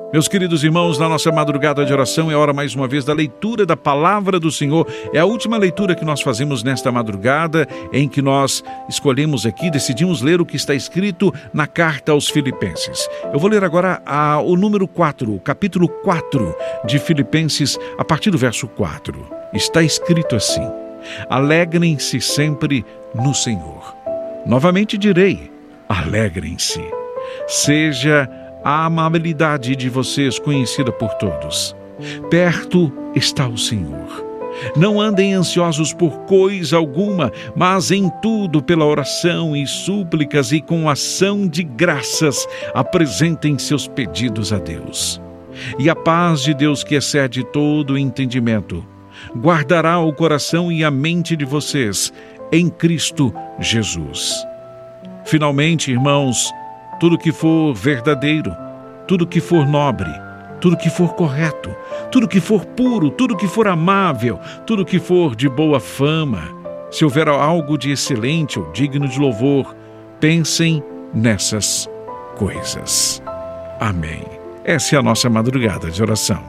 Meus queridos irmãos, na nossa madrugada de oração é hora mais uma vez da leitura da Palavra do Senhor. É a última leitura que nós fazemos nesta madrugada, em que nós escolhemos aqui, decidimos ler o que está escrito na carta aos Filipenses. Eu vou ler agora o número 4, o capítulo 4 de Filipenses, a partir do verso 4. Está escrito assim: alegrem-se sempre no Senhor. Novamente direi, alegrem-se. Seja a amabilidade de vocês conhecida por todos. Perto está o Senhor. Não andem ansiosos por coisa alguma, mas em tudo pela oração e súplicas e com ação de graças apresentem seus pedidos a Deus. E a paz de Deus, que excede todo o entendimento, guardará o coração e a mente de vocês em Cristo Jesus. Finalmente, irmãos, tudo que for verdadeiro, tudo que for nobre, tudo que for correto, tudo que for puro, tudo que for amável, tudo que for de boa fama, se houver algo de excelente ou digno de louvor, pensem nessas coisas. Amém. Essa é a nossa madrugada de oração.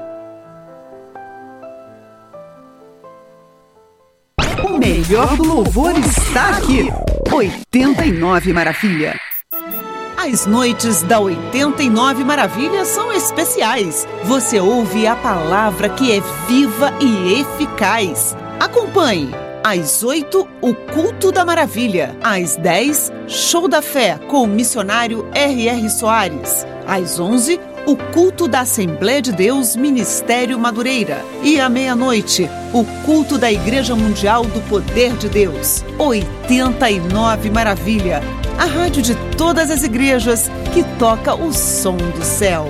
O melhor do louvor está aqui. 89 Maravilha. As noites da 89 Maravilha são especiais. Você ouve a palavra que é viva e eficaz. Acompanhe. Às 8, o Culto da Maravilha. Às 10, Show da Fé com o missionário R.R. Soares. Às 11, o Culto da Assembleia de Deus Ministério Madureira. E à meia-noite, o Culto da Igreja Mundial do Poder de Deus. 89 Maravilha. A rádio de todas as igrejas que toca o som do céu.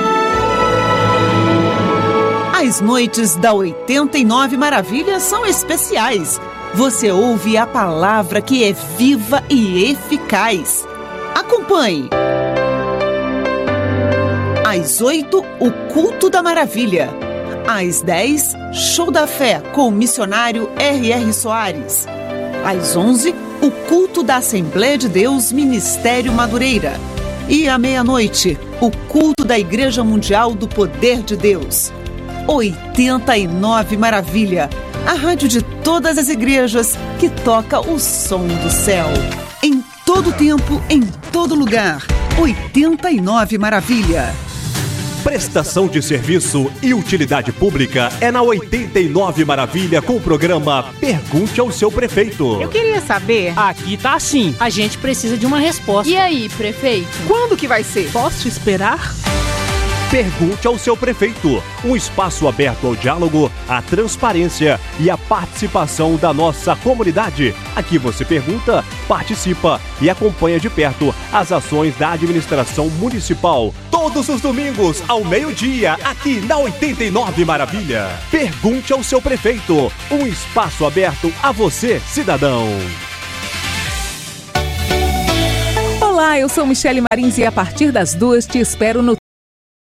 As noites da 89 Maravilha são especiais. Você ouve a palavra que é viva e eficaz. Acompanhe. Às 8, o Culto da Maravilha. Às 10, Show da Fé com o missionário R.R. Soares. Às 11, o Culto da Assembleia de Deus Ministério Madureira. E à meia-noite, o Culto da Igreja Mundial do Poder de Deus. 89 Maravilha, a rádio de todas as igrejas que toca o som do céu. Em todo tempo, em todo lugar, 89 Maravilha. Prestação de serviço e utilidade pública é na 89 Maravilha com o programa Pergunte ao Seu Prefeito. Eu queria saber. Aqui tá assim, a gente precisa de uma resposta. E aí, prefeito? Quando que vai ser? Posso esperar? Pergunte ao Seu Prefeito, um espaço aberto ao diálogo, à transparência e à participação da nossa comunidade. Aqui você pergunta, participa e acompanha de perto as ações da administração municipal. Todos os domingos, ao meio-dia, aqui na 89 Maravilha. Pergunte ao Seu Prefeito, um espaço aberto a você, cidadão. Olá, eu sou Michele Marins e a partir das 2 te espero no